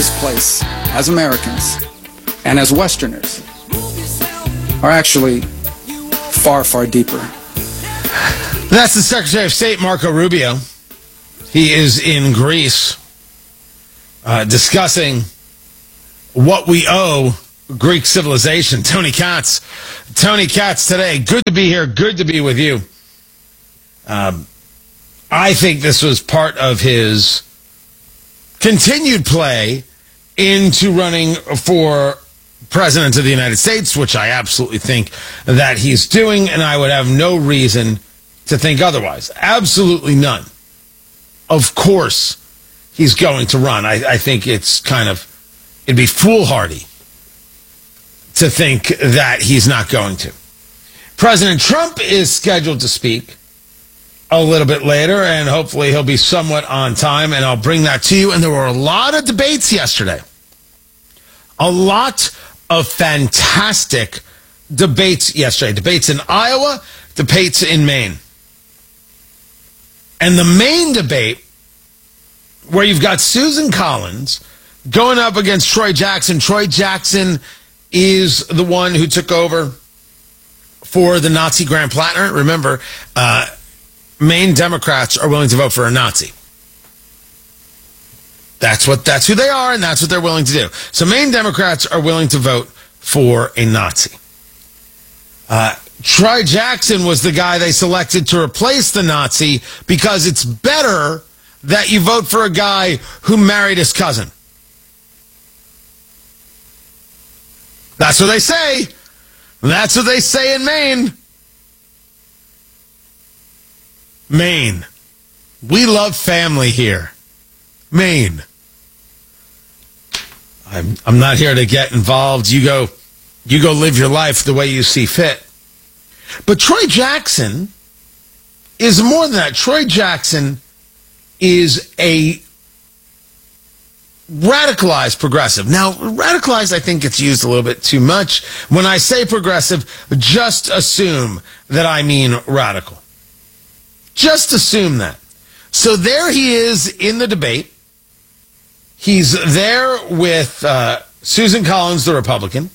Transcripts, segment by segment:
this place as Americans and as Westerners are actually far, far deeper. That's the Secretary of State, Marco Rubio. He is in Greece discussing what we owe Greek civilization. Tony Katz today. Good to be here. Good to be with you. I think this was part of his continued play into running for President of the United States, which I absolutely think that he's doing, and I would have no reason to think otherwise. Absolutely none. Of course he's going to run. I think it'd be foolhardy to think that he's not going to. President Trump is scheduled to speak a little bit later, and hopefully he'll be somewhat on time, and I'll bring that to you. And there were a lot of debates yesterday. A lot of fantastic debates yesterday. Debates in Iowa, debates in Maine. And the main debate, where you've got Susan Collins going up against Troy Jackson. Troy Jackson is the one who took over for the Nazi Grand Plattner. Remember, Maine Democrats are willing to vote for a Nazi. That's who they are, and that's what they're willing to do. So Maine Democrats are willing to vote for a Nazi. Troy Jackson was the guy they selected to replace the Nazi because it's better that you vote for a guy who married his cousin. That's what they say. That's what they say in Maine. Maine. We love family here. Maine. I'm not here to get involved. You go live your life the way you see fit. But Troy Jackson is more than that. Troy Jackson is a radicalized progressive. Now, radicalized, I think, gets used a little bit too much. When I say progressive, just assume that I mean radical. Just assume that. So there he is in the debate. He's there with Susan Collins, the Republican.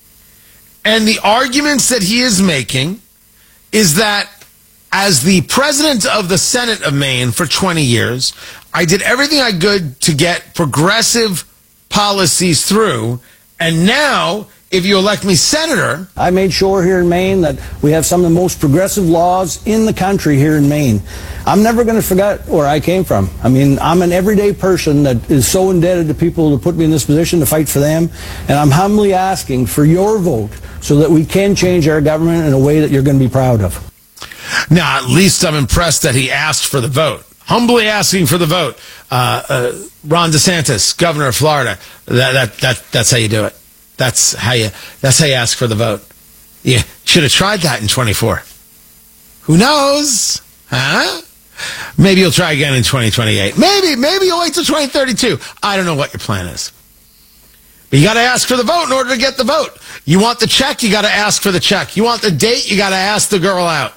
And the arguments that he is making is that as the president of the Senate of Maine for 20 years, I did everything I could to get progressive policies through. And now, if you elect me senator... I made sure here in Maine that we have some of the most progressive laws in the country here in Maine. I'm never going to forget where I came from. I mean, I'm an everyday person that is so indebted to people who put me in this position to fight for them. And I'm humbly asking for your vote so that we can change our government in a way that you're going to be proud of. Now, at least I'm impressed that he asked for the vote. Humbly asking for the vote. Ron DeSantis, governor of Florida. That's how you do it. That's how you ask for the vote. You should have tried that in 24. Who knows? Huh? Maybe you'll try again in 2028. Maybe you'll wait till 2032. I don't know what your plan is. But you got to ask for the vote in order to get the vote. You want the check, you got to ask for the check. You want the date, you got to ask the girl out.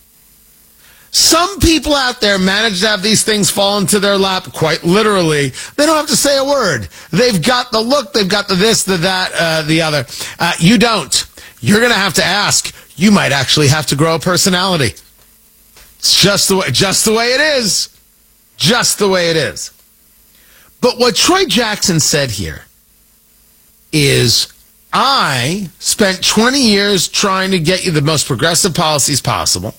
Some people out there manage to have these things fall into their lap, quite literally. They don't have to say a word. They've got the look, they've got the this, the that, the other. You don't. You're going to have to ask. You might actually have to grow a personality. It's just the way it is. Just the way it is. But what Troy Jackson said here is, I spent 20 years trying to get you the most progressive policies possible.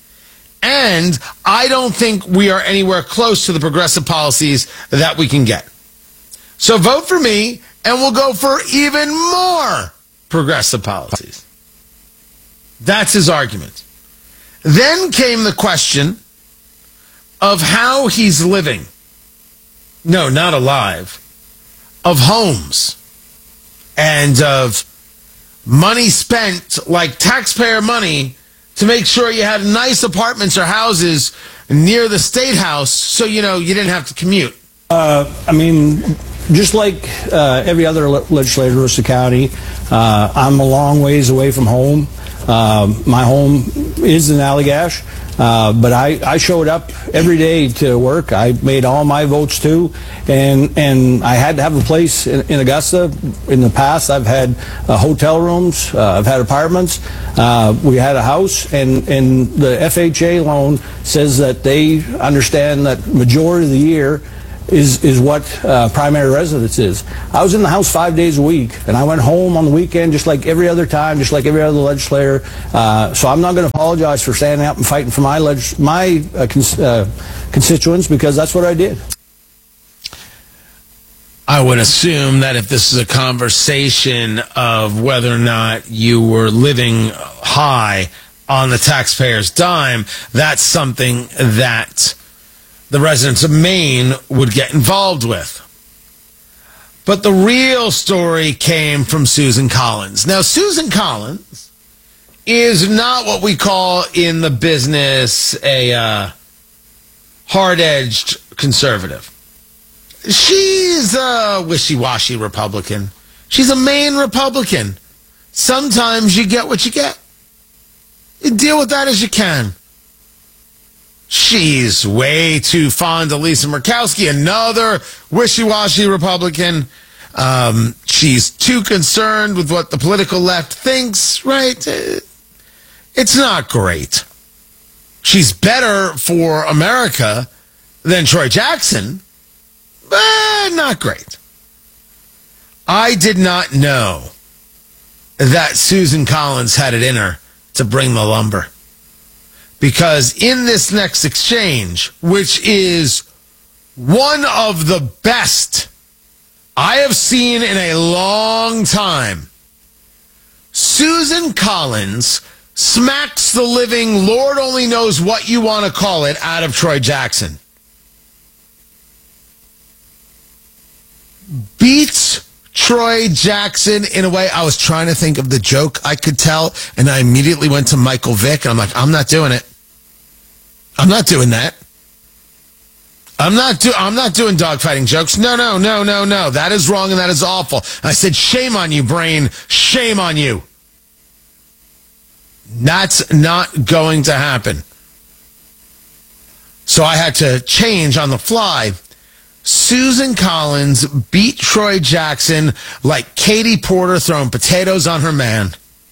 And I don't think we are anywhere close to the progressive policies that we can get. So vote for me, and we'll go for even more progressive policies. That's his argument. Then came the question of how he's living. No, not alive. Of homes. And of money spent, like taxpayer money, to make sure you had nice apartments or houses near the State House so, you didn't have to commute. I mean, just like every other legislator in Worcester County, I'm a long ways away from home. My home is in Allagash. But I showed up every day to work. I made all my votes too, and I had to have a place in Augusta. In the past, I've had hotel rooms, I've had apartments, we had a house, and the FHA loan says that they understand that majority of the year is what primary residence is. I was in the house 5 days a week, and I went home on the weekend just like every other time, just like every other legislator. So I'm not going to apologize for standing up and fighting for my constituents, because that's what I did. I would assume that if this is a conversation of whether or not you were living high on the taxpayer's dime, that's something that the residents of Maine would get involved with. But the real story came from Susan Collins. Now, Susan Collins is not what we call in the business a hard-edged conservative. She's a wishy-washy Republican. She's a Maine Republican. Sometimes you get what you get. You deal with that as you can. She's way too fond of Lisa Murkowski, another wishy-washy Republican. She's too concerned with what the political left thinks, right? It's not great. She's better for America than Troy Jackson, but not great. I did not know that Susan Collins had it in her to bring the lumber. Because in this next exchange, which is one of the best I have seen in a long time, Susan Collins smacks the living, Lord only knows what you want to call it, out of Troy Jackson. Beats Troy Jackson in a way. I was trying to think of the joke I could tell, and I immediately went to Michael Vick, and I'm like, I'm not doing it. I'm not doing that. I'm not doing dogfighting jokes. No. That is wrong and that is awful. I said, shame on you, brain. Shame on you. That's not going to happen. So I had to change on the fly. Susan Collins beat Troy Jackson like Katie Porter throwing potatoes on her man.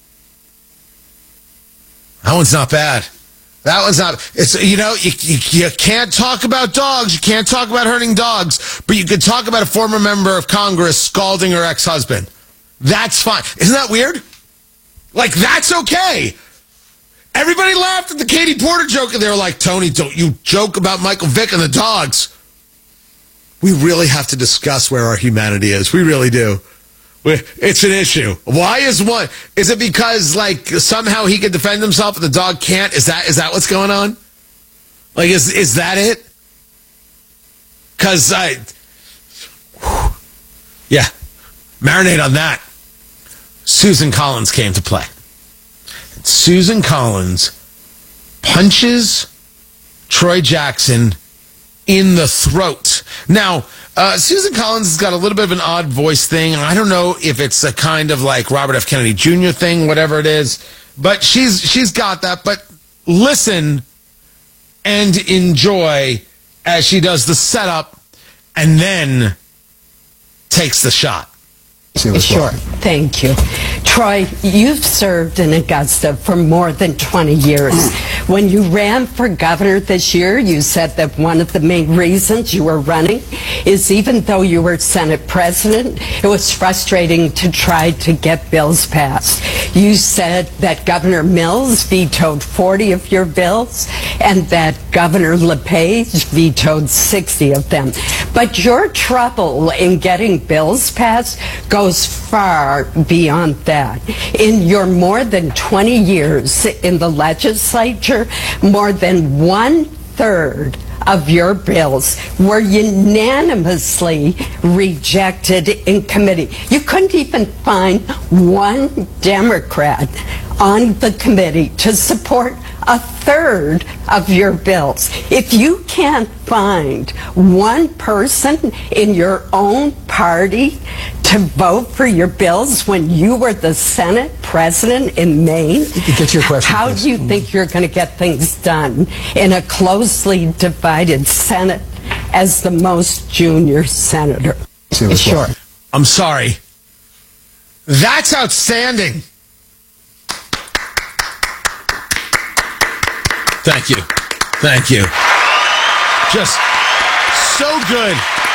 That one's not bad. That one's not. It's, you know, you can't talk about dogs. You can't talk about hurting dogs, but you could talk about a former member of Congress scalding her ex-husband. That's fine. Isn't that weird? Like, that's okay. Everybody laughed at the Katie Porter joke, and they were like, Tony, don't you joke about Michael Vick and the dogs. We really have to discuss where our humanity is. We really do. It's an issue. Why is one? Is it because, like, somehow he can defend himself and the dog can't? Is that what's going on? Like, is that it? Because yeah, marinate on that. Susan Collins came to play. Susan Collins punches Troy Jackson in the throat. Now, Susan Collins has got a little bit of an odd voice thing. I don't know if it's a kind of like Robert F. Kennedy Jr. thing, whatever it is, but she's got that. But listen and enjoy as she does the setup and then takes the shot. Sure. Thank you. Troy, you've served in Augusta for more than 20 years. When you ran for governor this year, you said that one of the main reasons you were running is even though you were Senate president, it was frustrating to try to get bills passed. You said that Governor Mills vetoed 40 of your bills and that Governor LePage vetoed 60 of them. But your trouble in getting bills passed goes far beyond that. In your more than 20 years in the legislature, more than 1/3 of your bills were unanimously rejected in committee. You couldn't even find one Democrat on the committee to support a third of your bills. If you can't find one person in your own party to vote for your bills when you were the Senate president in Maine, get your question, how please. do you think you're going to get things done in a closely divided Senate as the most junior senator? Sure. I'm sorry. That's outstanding. Thank you. Thank you. Just so good.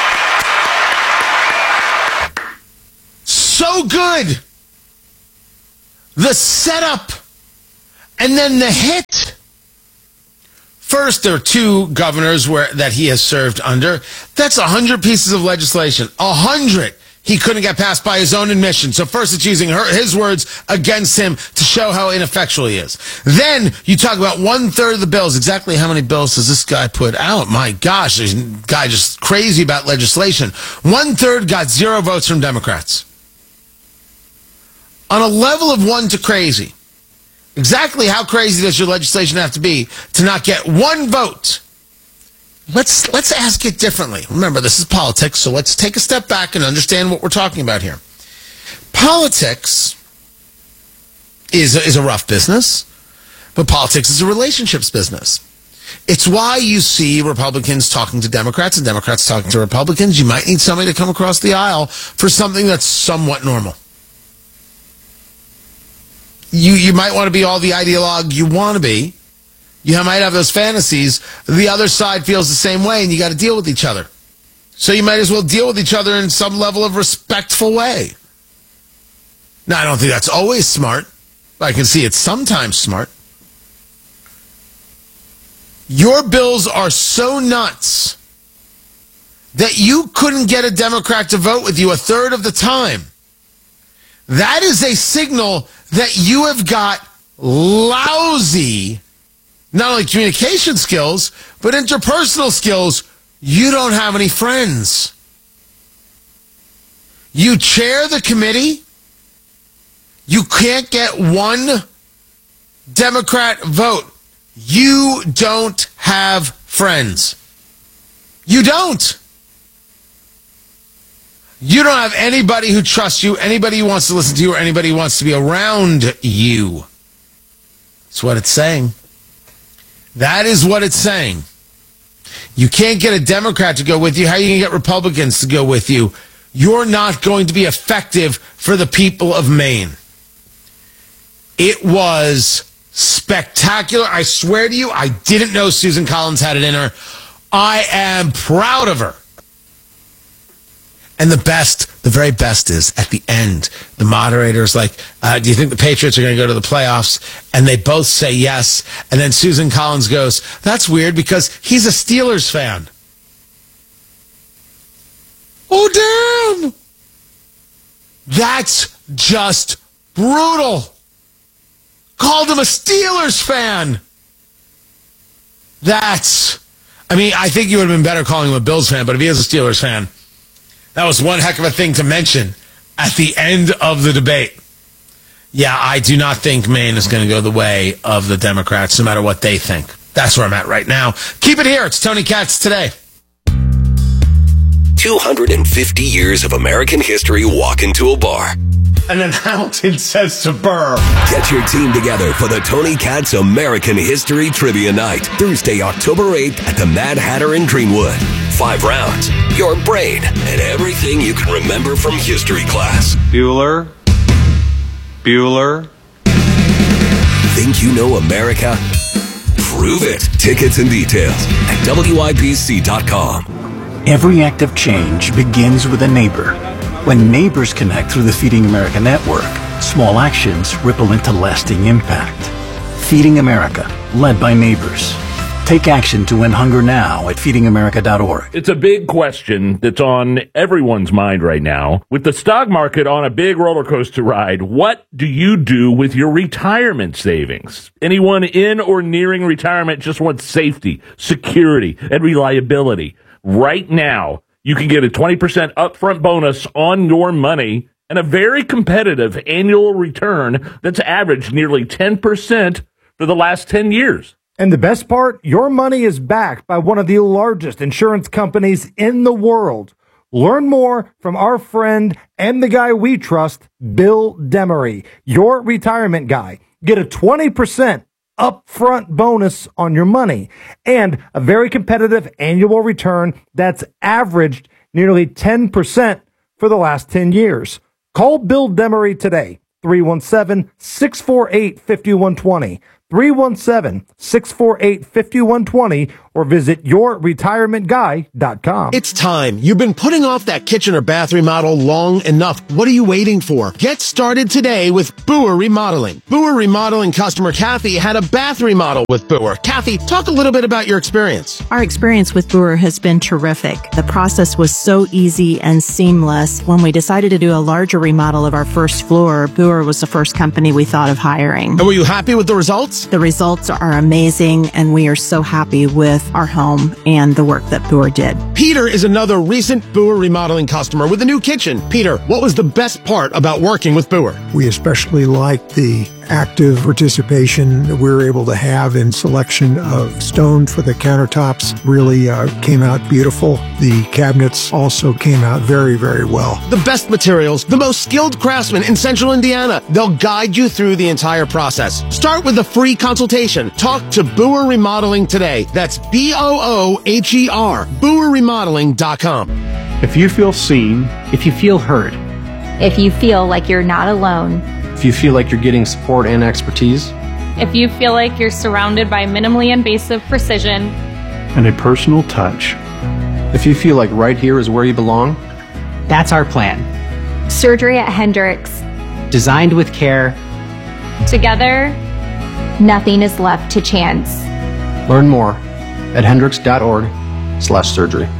So good. The setup and then the hit. First, there are two governors that he has served under. That's 100 pieces of legislation. 100 he couldn't get passed by his own admission. So first it's using his words against him to show how ineffectual he is. Then you talk about 1/3 of the bills. Exactly how many bills does this guy put out? My gosh, this guy just crazy about legislation. 1/3 got 0 votes from Democrats. On a level of 1 to crazy, exactly how crazy does your legislation have to be to not get 1 vote? Let's ask it differently. Remember, this is politics, so let's take a step back and understand what we're talking about here. Politics is a rough business, but politics is a relationships business. It's why you see Republicans talking to Democrats and Democrats talking to Republicans. You might need somebody to come across the aisle for something that's somewhat normal. You might want to be all the ideologue you want to be. You might have those fantasies. The other side feels the same way, and you got to deal with each other. So you might as well deal with each other in some level of respectful way. Now, I don't think that's always smart, but I can see it's sometimes smart. Your bills are so nuts that you couldn't get a Democrat to vote with you 1/3 of the time. That is a signal that you have got lousy, not only communication skills, but interpersonal skills. You don't have any friends. You chair the committee. You can't get 1 Democrat vote. You don't have friends. You don't. You don't have anybody who trusts you, anybody who wants to listen to you, or anybody who wants to be around you. That's what it's saying. That is what it's saying. You can't get a Democrat to go with you. How are you going to get Republicans to go with you? You're not going to be effective for the people of Maine. It was spectacular. I swear to you, I didn't know Susan Collins had it in her. I am proud of her. And the very best is at the end, the moderator's like, do you think the Patriots are going to go to the playoffs? And they both say yes. And then Susan Collins goes, that's weird because he's a Steelers fan. Oh, damn. That's just brutal. Called him a Steelers fan. I think you would have been better calling him a Bills fan, but if he is a Steelers fan, that was one heck of a thing to mention at the end of the debate. Yeah, I do not think Maine is going to go the way of the Democrats, no matter what they think. That's where I'm at right now. Keep it here. It's Tony Katz Today. 250 years of American history walk into a bar. And then Hamilton says to Burr, Get your team together for the Tony Katz American History Trivia Night, Thursday, October 8th at the Mad Hatter in Greenwood. 5 rounds, your brain, and everything you can remember from history class. Bueller. Think you know America? Prove it. Tickets and details at WIBC.com. Every act of change begins with a neighbor. When neighbors connect through the Feeding America network, small actions ripple into lasting impact. Feeding America, led by neighbors. Take action to end hunger now at feedingamerica.org. It's a big question that's on everyone's mind right now. With the stock market on a big roller coaster ride, what do you do with your retirement savings? Anyone in or nearing retirement just wants safety, security, and reliability. Right now, you can get a 20% upfront bonus on your money and a very competitive annual return that's averaged nearly 10% for the last 10 years. And the best part, your money is backed by one of the largest insurance companies in the world. Learn more from our friend and the guy we trust, Bill Demery, your retirement guy. Get a 20% upfront bonus on your money and a very competitive annual return that's averaged nearly 10% for the last 10 years. Call Bill Demery today, 317-648-5120. 317-648-5120 or visit yourretirementguy.com. It's time. You've been putting off that kitchen or bath remodel long enough. What are you waiting for? Get started today with Boer Remodeling. Boer Remodeling customer Kathy had a bath remodel with Boer. Kathy, talk a little bit about your experience. Our experience with Boer has been terrific. The process was so easy and seamless. When we decided to do a larger remodel of our first floor, Boer was the first company we thought of hiring. And were you happy with the results? The results are amazing, and we are so happy with our home and the work that Boer did. Peter is another recent Boer Remodeling customer with a new kitchen. Peter, what was the best part about working with Boer? We especially liked the active participation that we were able to have in selection of stone for the countertops. Really came out beautiful. The cabinets also came out very, very well. The best materials, the most skilled craftsmen in Central Indiana. They'll guide you through the entire process. Start with a free consultation. Talk to Boer Remodeling today. That's BOOHER, BoerRemodeling.com. If you feel seen, if you feel heard, if you feel like you're not alone, if you feel like you're getting support and expertise, if you feel like you're surrounded by minimally invasive precision and a personal touch, if you feel like right here is where you belong, that's our plan. Surgery at Hendricks. Designed with care. Together, nothing is left to chance. Learn more at hendricks.org/surgery.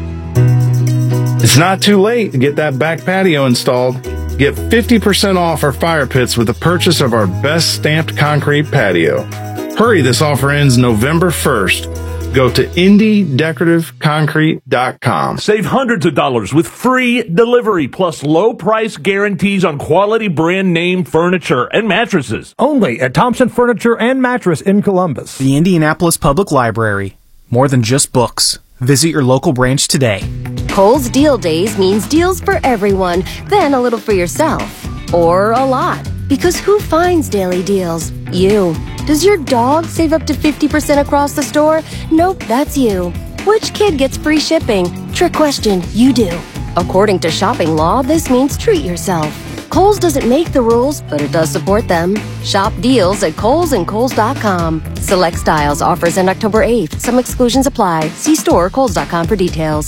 It's not too late to get that back patio installed. Get 50% off our fire pits with the purchase of our best stamped concrete patio. Hurry, this offer ends November 1st. Go to IndieDecorativeConcrete.com. Save hundreds of dollars with free delivery plus low price guarantees on quality brand name furniture and mattresses. Only at Thompson Furniture and Mattress in Columbus. The Indianapolis Public Library. More than just books. Visit your local branch today. Kohl's Deal Days means deals for everyone, then a little for yourself. Or a lot. Because who finds daily deals? You. Does your dog save up to 50% across the store? Nope, that's you. Which kid gets free shipping? Trick question, you do. According to shopping law, this means treat yourself. Kohl's doesn't make the rules, but it does support them. Shop deals at Kohl's and Kohl's.com. Select styles, offers end October 8th. Some exclusions apply. See store Kohl's.com for details.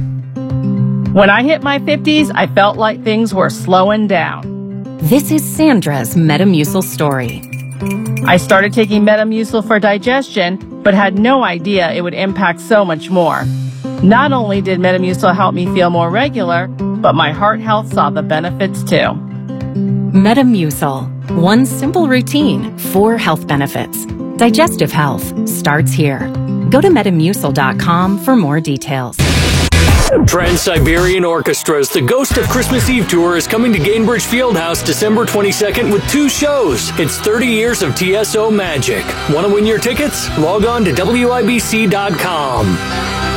When I hit my 50s, I felt like things were slowing down. This is Sandra's Metamucil story. I started taking Metamucil for digestion, but had no idea it would impact so much more. Not only did Metamucil help me feel more regular, but my heart health saw the benefits too. Metamucil. One simple routine, 4 health benefits. Digestive health starts here. Go to Metamucil.com for more details. Trans-Siberian Orchestra's The Ghost of Christmas Eve Tour is coming to Gainbridge Fieldhouse December 22nd with 2 shows. It's 30 years of TSO magic. Want to win your tickets? Log on to WIBC.com.